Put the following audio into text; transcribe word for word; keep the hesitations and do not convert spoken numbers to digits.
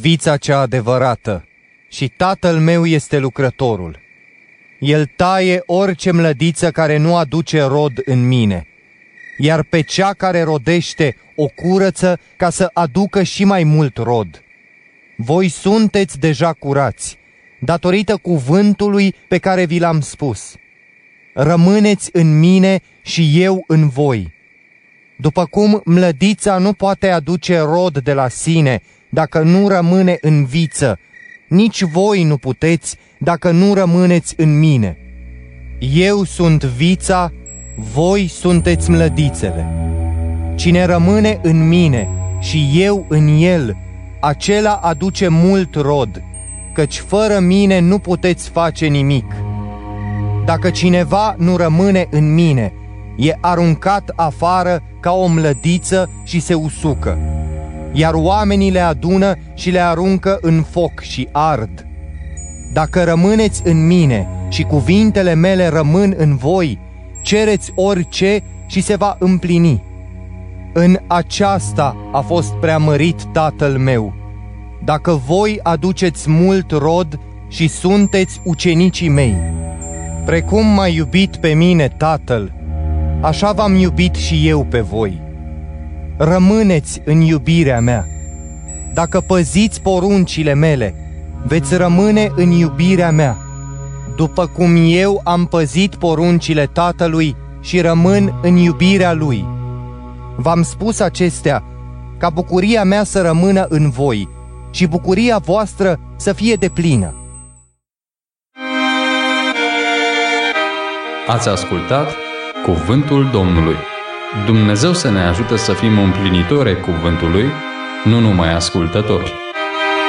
vița cea adevărată și Tatăl meu este lucrătorul. El taie orice mlădiță care nu aduce rod în mine, iar pe cea care rodește o curăță ca să aducă și mai mult rod. Voi sunteți deja curați, datorită cuvântului pe care vi l-am spus. Rămâneți în mine și eu în voi. După cum mlădița nu poate aduce rod de la sine dacă nu rămâne în viță, nici voi nu puteți dacă nu rămâneți în mine. Eu sunt vița, voi sunteți mlădițele. Cine rămâne în mine și eu în el, acela aduce mult rod, căci fără mine nu puteți face nimic. Dacă cineva nu rămâne în mine, e aruncat afară ca o mlădiță și se usucă, iar oamenii le adună și le aruncă în foc și ard. Dacă rămâneți în mine și cuvintele mele rămân în voi, cereți orice și se va împlini. În aceasta a fost preamărit Tatăl meu, dacă voi aduceți mult rod și sunteți ucenicii mei. Precum m-a iubit pe mine Tatăl, așa v-am iubit și eu pe voi. Rămâneți în iubirea mea. Dacă păziți poruncile mele, veți rămâne în iubirea mea, după cum eu am păzit poruncile Tatălui și rămân în iubirea Lui. V-am spus acestea ca bucuria mea să rămână în voi și bucuria voastră să fie deplină. Ați ascultat Cuvântul Domnului. Dumnezeu să ne ajute să fim împlinitori ai cuvântului, nu numai ascultători.